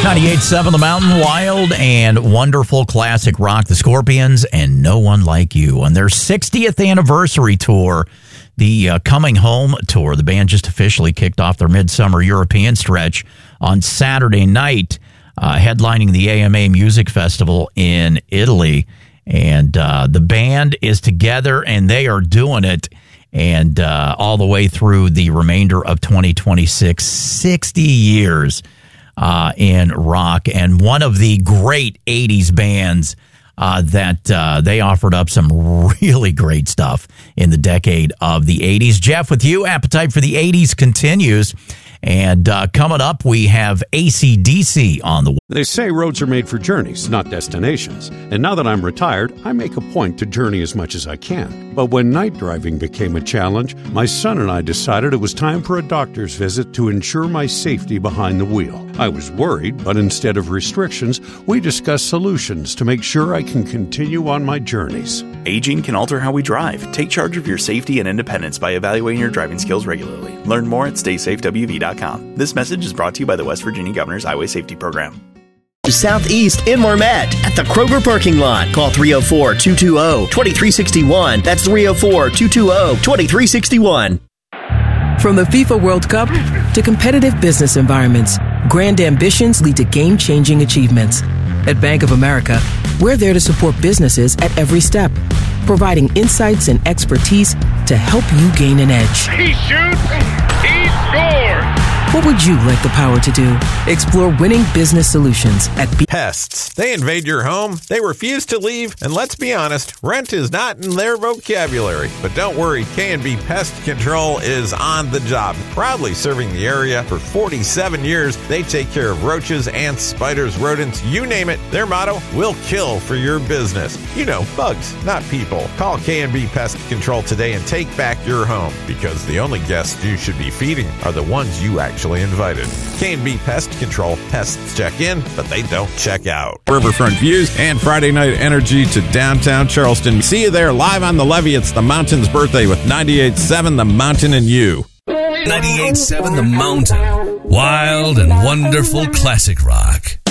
98.7 The Mountain, wild and wonderful classic rock, the Scorpions, and No One Like You. On their 60th anniversary tour, the Coming Home tour, the band just officially kicked off their midsummer European stretch on Saturday night, headlining the AMA Music Festival in Italy. And the band is together, and they are doing it. And all the way through the remainder of 2026, 60 years in rock, and one of the great 80s bands that they offered up some really great stuff in the decade of the 80s. Jeff, with you, Appetite for the 80s continues. And coming up, we have AC/DC on the way. They say roads are made for journeys, not destinations. And now that I'm retired, I make a point to journey as much as I can. But when night driving became a challenge, my son and I decided it was time for a doctor's visit to ensure my safety behind the wheel. I was worried, but instead of restrictions, we discussed solutions to make sure I can continue on my journeys. Aging can alter how we drive. Take charge of your safety and independence by evaluating your driving skills regularly. Learn more at StaySafeWV.com. This message is brought to you by the West Virginia Governor's Highway Safety Program. Southeast in Marmet at the Kroger parking lot. Call 304-220-2361. That's 304-220-2361. From the FIFA World Cup to competitive business environments, grand ambitions lead to game-changing achievements. At Bank of America, we're there to support businesses at every step, providing insights and expertise to help you gain an edge. He shoots, he scores! What would you like the power to do? Explore winning business solutions at Pests. They invade your home, they refuse to leave, and let's be honest, rent is not in their vocabulary. But don't worry, K&B Pest Control is on the job. Proudly serving the area for 47 years, they take care of roaches, ants, spiders, rodents, you name it. Their motto, we'll kill for your business. You know, bugs, not people. Call K&B Pest Control today and take back your home, because the only guests you should be feeding are the ones you actually invited. K&B Pest Control. Pests check in, but they don't check out. Riverfront views and Friday night energy to downtown Charleston. See you there live on the levee. It's the Mountain's birthday with 98.7 The Mountain and You. 98.7 The Mountain. Wild and wonderful classic rock.